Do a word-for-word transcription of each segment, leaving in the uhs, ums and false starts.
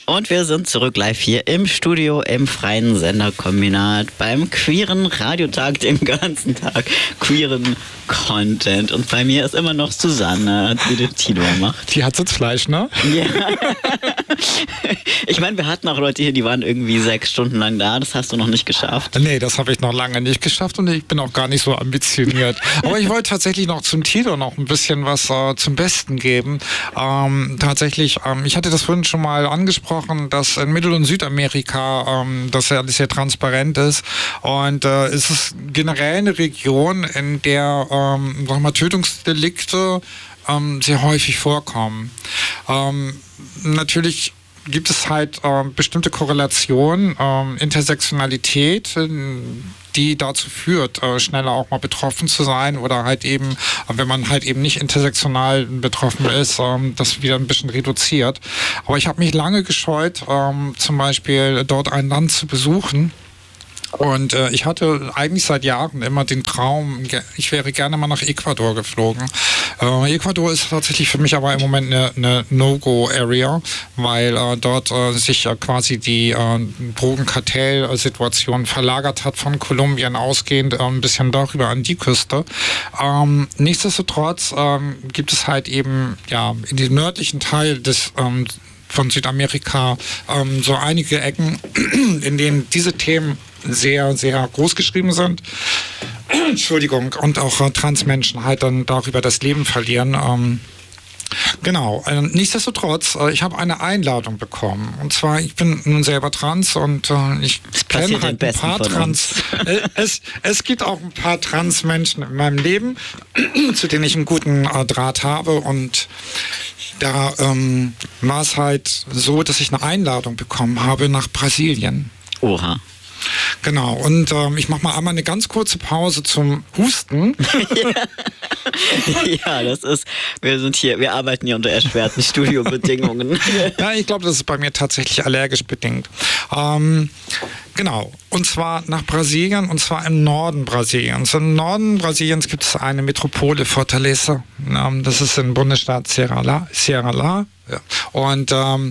Und wir sind zurück live hier im Studio im Freien Senderkombinat beim queeren Radiotag, den ganzen Tag queeren Content. Und bei mir ist immer noch Susanne, die den Tino macht. Die hat Sitzfleisch, ne? Ja. Ich meine, wir hatten auch Leute hier, die waren irgendwie sechs Stunden lang da. Das hast du noch nicht geschafft. Nee, das habe ich noch lange nicht geschafft und ich bin auch gar nicht so ambitioniert. Aber ich wollte tatsächlich noch zum Tino noch ein bisschen was äh, zum Besten geben. Ähm, tatsächlich, ähm, ich hatte das vorhin schon mal angesprochen, dass in Mittel- und Südamerika ähm, das ja alles sehr transparent ist. Und äh, es ist generell eine Region, in der ähm, sag mal, Tötungsdelikte ähm, sehr häufig vorkommen. Ähm, natürlich gibt es halt äh, bestimmte Korrelationen, äh, Intersektionalität, die dazu führt, äh, schneller auch mal betroffen zu sein oder halt eben, wenn man halt eben nicht intersektional betroffen ist, ähm, das wieder ein bisschen reduziert. Aber ich habe mich lange gescheut, ähm, zum Beispiel dort ein Land zu besuchen. Und äh, ich hatte eigentlich seit Jahren immer den Traum, ich wäre gerne mal nach Ecuador geflogen. Äh, Ecuador ist tatsächlich für mich aber im Moment eine, eine No-Go-Area, weil äh, dort äh, sich äh, quasi die äh, Drogenkartell-Situation verlagert hat von Kolumbien ausgehend äh, ein bisschen darüber an die Küste. Ähm, nichtsdestotrotz ähm, gibt es halt eben ja in dem nördlichen Teil des ähm, von Südamerika ähm, so einige Ecken, in denen diese Themen sehr, sehr groß geschrieben sind. Entschuldigung, und auch äh, Transmenschen halt dann darüber das Leben verlieren. Ähm, Genau. Äh, nichtsdestotrotz, äh, ich habe eine Einladung bekommen. Und zwar, ich bin nun selber trans und äh, ich kenne halt ein paar Trans. äh, es, es gibt auch ein paar Trans-Menschen in meinem Leben, zu denen ich einen guten äh, Draht habe. Und da ähm, war es halt so, dass ich eine Einladung bekommen habe nach Brasilien. Oha. Genau, und ähm, ich mache mal einmal eine ganz kurze Pause zum Husten. Ja, das ist, wir sind hier, wir arbeiten hier unter erschwerten Studiobedingungen. Ja, ich glaube, das ist bei mir tatsächlich allergisch bedingt. Ähm, genau, und zwar nach Brasilien, und zwar im Norden Brasiliens. Im Norden Brasiliens gibt es eine Metropole, Fortaleza. Ähm, das ist im Bundesstaat Ceará. Ceará ja. Und ähm,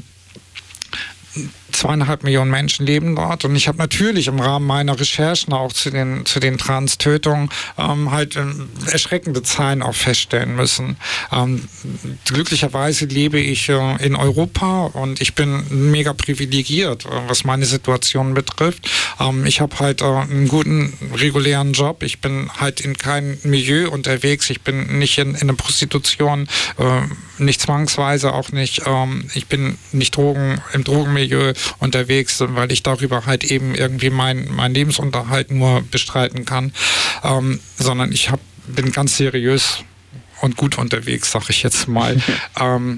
zweieinhalb Millionen Menschen leben dort und ich habe natürlich im Rahmen meiner Recherchen auch zu den zu den Trans-Tötungen ähm, halt ähm, erschreckende Zahlen auch feststellen müssen. Ähm, glücklicherweise lebe ich äh, in Europa und ich bin mega privilegiert, äh, was meine Situation betrifft. Ähm, ich habe halt äh, einen guten regulären Job. Ich bin halt in keinem Milieu unterwegs. Ich bin nicht in, in einer Prostitution, äh, nicht zwangsweise, auch nicht. Ähm, ich bin nicht Drogen im Drogenmilieu unterwegs, weil ich darüber halt eben irgendwie mein, mein Lebensunterhalt nur bestreiten kann, ähm, sondern ich hab, bin ganz seriös und gut unterwegs, sag ich jetzt mal. ähm,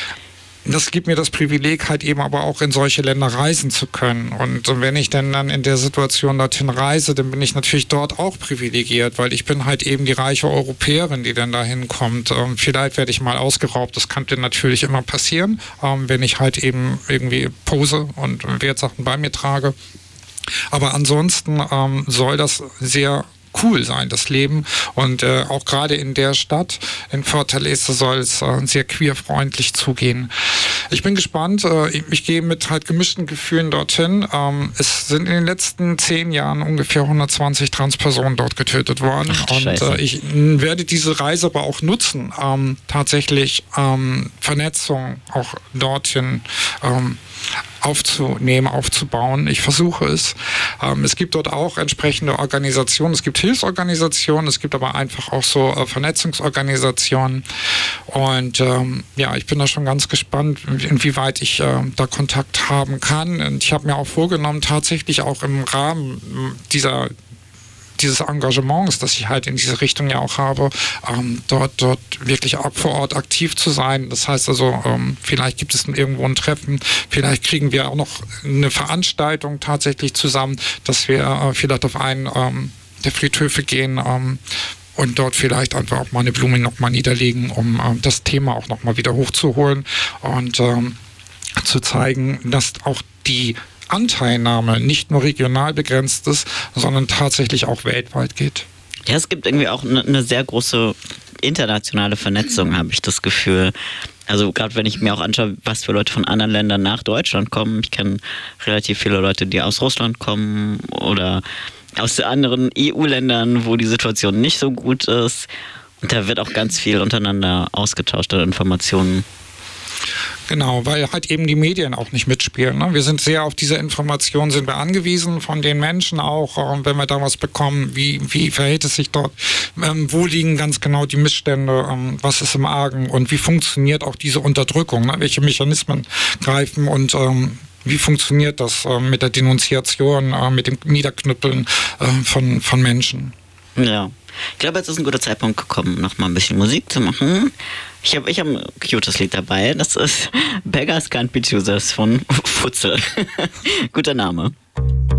Das gibt mir das Privileg, halt eben aber auch in solche Länder reisen zu können. Und wenn ich dann, dann in der Situation dorthin reise, dann bin ich natürlich dort auch privilegiert, weil ich bin halt eben die reiche Europäerin, die dann dahin kommt. Ähm, vielleicht werde ich mal ausgeraubt, das kann dir natürlich immer passieren, ähm, wenn ich halt eben irgendwie pose und Wertsachen bei mir trage. Aber ansonsten ähm, soll das sehr cool sein, das Leben. Und äh, auch gerade in der Stadt, in Fortaleza, soll es äh, sehr queerfreundlich zugehen. Ich bin gespannt. Äh, ich, ich gehe mit halt gemischten Gefühlen dorthin. Ähm, es sind in den letzten zehn Jahren ungefähr hundertzwanzig Transpersonen dort getötet worden. Ach, und äh, ich n, werde diese Reise aber auch nutzen, ähm, tatsächlich ähm, Vernetzung auch dorthin ähm, aufzunehmen, aufzubauen. Ich versuche es. Ähm, es gibt dort auch entsprechende Organisationen. Es gibt Hilfsorganisationen, es gibt aber einfach auch so äh, Vernetzungsorganisationen. Und ähm, ja, ich bin da schon ganz gespannt, inwieweit ich äh, da Kontakt haben kann. Und ich habe mir auch vorgenommen, tatsächlich auch im Rahmen dieser dieses Engagements, das ich halt in diese Richtung ja auch habe, ähm, dort, dort wirklich auch vor Ort aktiv zu sein. Das heißt also, ähm, vielleicht gibt es irgendwo ein Treffen, vielleicht kriegen wir auch noch eine Veranstaltung tatsächlich zusammen, dass wir äh, vielleicht auf einen ähm, der Friedhöfe gehen ähm, und dort vielleicht einfach auch mal eine Blume nochmal niederlegen, um ähm, das Thema auch nochmal wieder hochzuholen und ähm, zu zeigen, dass auch die Anteilnahme nicht nur regional begrenzt ist, sondern tatsächlich auch weltweit geht. Ja, es gibt irgendwie auch eine, eine sehr große internationale Vernetzung, habe ich das Gefühl. Also gerade wenn ich mir auch anschaue, was für Leute von anderen Ländern nach Deutschland kommen. Ich kenne relativ viele Leute, die aus Russland kommen oder aus anderen E U-Ländern, wo die Situation nicht so gut ist. Und da wird auch ganz viel untereinander ausgetauscht an Informationen. Genau, weil halt eben die Medien auch nicht mitspielen. Ne? Wir sind sehr auf diese Informationen sind wir angewiesen, von den Menschen auch, äh, wenn wir da was bekommen, wie, wie verhält es sich dort, ähm, wo liegen ganz genau die Missstände, ähm, was ist im Argen und wie funktioniert auch diese Unterdrückung, ne? Welche Mechanismen greifen und ähm, wie funktioniert das äh, mit der Denunziation, äh, mit dem Niederknüppeln äh, von, von Menschen. Ja, ich glaube, jetzt ist ein guter Zeitpunkt gekommen, noch mal ein bisschen Musik zu machen. Ich habe ich hab ein cutes Lied dabei. Das ist Beggars Can't Be Choosers von Futzel. Guter Name.